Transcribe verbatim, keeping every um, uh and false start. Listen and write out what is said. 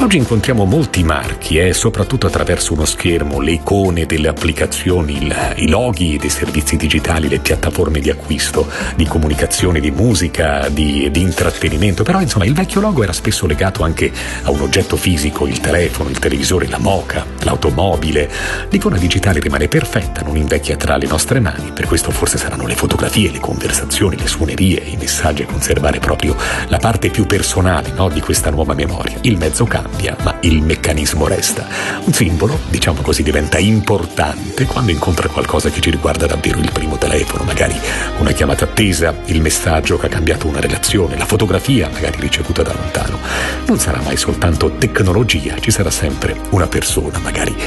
Oggi incontriamo molti marchi, eh, soprattutto attraverso uno schermo, le icone delle applicazioni, il, i loghi dei servizi digitali, le piattaforme di acquisto, di comunicazione, di musica, di, di intrattenimento. Però insomma il vecchio logo era spesso legato anche a un oggetto fisico, il telefono, il televisore, la moca, l'automobile. L'icona digitale rimane perfetta, non invecchia tra le nostre mani, per questo forse saranno le fotografie, le conversazioni, le suonerie, i messaggi a conservare proprio la parte più personale, no, di questa nuova memoria. Il mezzo cambia, ma il meccanismo resta. Un simbolo, diciamo così, diventa importante quando incontra qualcosa che ci riguarda davvero: il primo telefono, magari una chiamata attesa, il messaggio che ha cambiato una relazione, la fotografia magari ricevuta da lontano. Non sarà mai soltanto tecnologia, ci sarà sempre una persona, magari